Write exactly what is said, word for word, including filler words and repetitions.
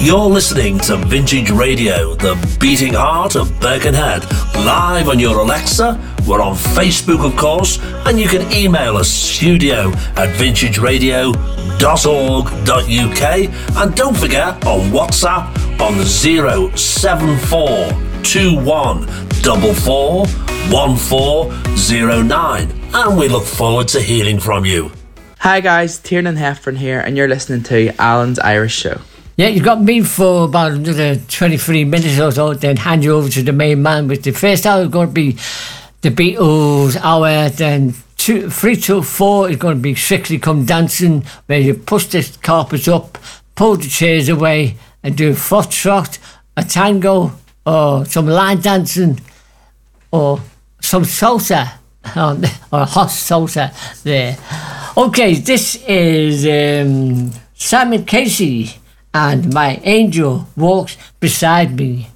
You're listening to Vintage Radio, the beating heart of Birkenhead, live on your Alexa. We're on Facebook, of course, and you can email us studio at vintage radio dot org dot U K, and don't forget on WhatsApp on zero seven four two one four four one four zero nine, and we look forward to hearing from you. Hi guys, Tiernan Heffron here, and you're listening to Alan's Irish Show. Yeah, you've got me for about another twenty-three minutes or so, then hand you over to the main man with the first hour is going to be the Beatles hour, then two, three to four is going to be Strictly Come Dancing, where you push the carpets up, pull the chairs away, and do a foxtrot, a tango, or some line dancing, or some salsa, or hot salsa there. Okay, this is um, Simon Casey and My Angel Walks Beside Me.